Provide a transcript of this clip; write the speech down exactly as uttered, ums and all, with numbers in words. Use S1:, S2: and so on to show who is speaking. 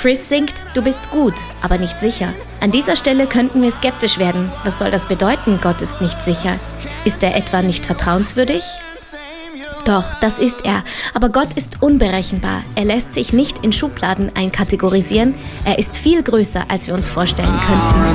S1: Chris singt, du bist gut, aber nicht sicher. An dieser Stelle könnten wir skeptisch werden. Was soll das bedeuten, Gott ist nicht sicher? Ist er etwa nicht vertrauenswürdig? Doch, das ist er. Aber Gott ist unberechenbar. Er lässt sich nicht in Schubladen einkategorisieren. Er ist viel größer, als wir uns vorstellen könnten.